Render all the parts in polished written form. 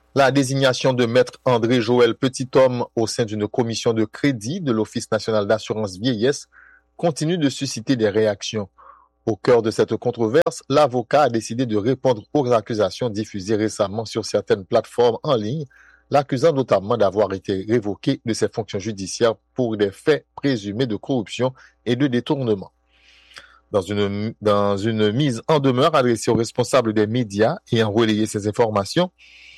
La désignation de Maître André Joël Petithomme au sein d'une commission de crédit de l'Office national d'assurance vieillesse continue de susciter des réactions. Au cœur de cette controverse, l'avocat a décidé de répondre aux accusations diffusées récemment sur certaines plateformes en ligne, l'accusant notamment d'avoir été révoqué de ses fonctions judiciaires pour des faits présumés de corruption et de détournement. Dans une mise en demeure adressée aux responsables des médias ayant relayé ces informations,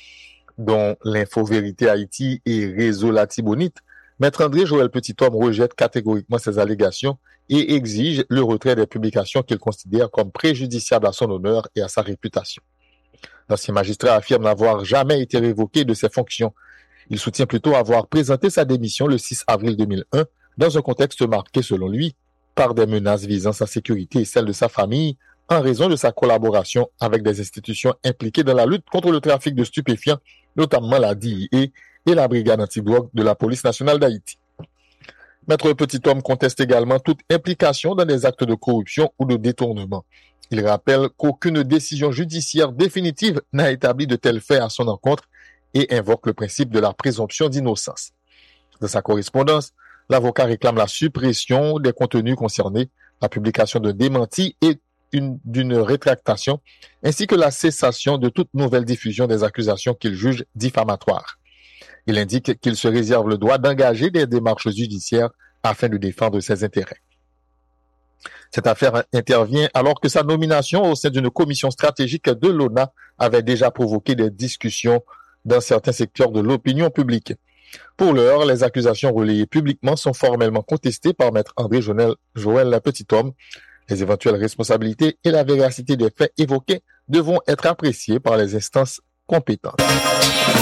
dont l'Info Vérité Haïti et Réseau Latibonite, Maître André Joël Petithomme rejette catégoriquement ces allégations et exige le retrait des publications qu'il considère comme préjudiciables à son honneur et à sa réputation. L'ancien magistrat affirme n'avoir jamais été révoqué de ses fonctions. Il soutient plutôt avoir présenté sa démission le 6 avril 2001 dans un contexte marqué, selon lui, par des menaces visant sa sécurité et celle de sa famille en raison de sa collaboration avec des institutions impliquées dans la lutte contre le trafic de stupéfiants, notamment la DIE et la brigade antidrogue de la police nationale d'Haïti. Maître Petithomme conteste également toute implication dans des actes de corruption ou de détournement. Il rappelle qu'aucune décision judiciaire définitive n'a établi de tels faits à son encontre et invoque le principe de la présomption d'innocence. Dans sa correspondance, l'avocat réclame la suppression des contenus concernés, la publication de démentis et d'une rétractation, ainsi que la cessation de toute nouvelle diffusion des accusations qu'il juge diffamatoires. Il indique qu'il se réserve le droit d'engager des démarches judiciaires afin de défendre ses intérêts. Cette affaire intervient alors que sa nomination au sein d'une commission stratégique de l'ONA avait déjà provoqué des discussions dans certains secteurs de l'opinion publique. Pour l'heure, les accusations relayées publiquement sont formellement contestées par Maître André Joël Petithomme. Les éventuelles responsabilités et la véracité des faits évoqués devront être appréciées par les instances compétentes.